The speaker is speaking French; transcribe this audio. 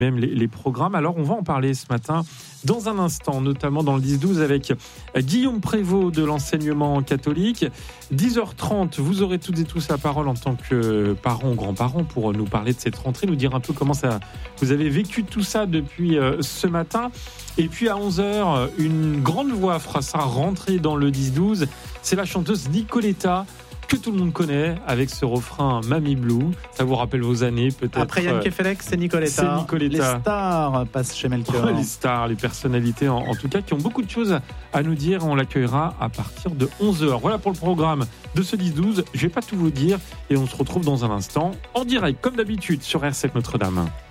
même les programmes. Alors, on va en parler ce matin, dans un instant, notamment dans le 10-12 avec Guillaume Prévost de l'enseignement catholique. 10h30, vous aurez toutes et tous la parole en tant que parents ou grands-parents pour nous parler de cette rentrée, nous dire un peu comment ça, vous avez vécu tout ça depuis ce matin. Et puis à 11h, une grande voix fera sa rentrée dans le 10-12. C'est la chanteuse Nicoletta, que tout le monde connaît, avec ce refrain Mamie Blue. Ça vous rappelle vos années, peut-être. Après Yann Kefelec, c'est Nicoletta. Les stars passent chez Melchior. Les stars, les personnalités, en tout cas, qui ont beaucoup de choses à nous dire. On l'accueillera à partir de 11h. Voilà pour le programme de ce 10-12. Je ne vais pas tout vous dire et on se retrouve dans un instant, en direct, comme d'habitude, sur R7 Notre-Dame.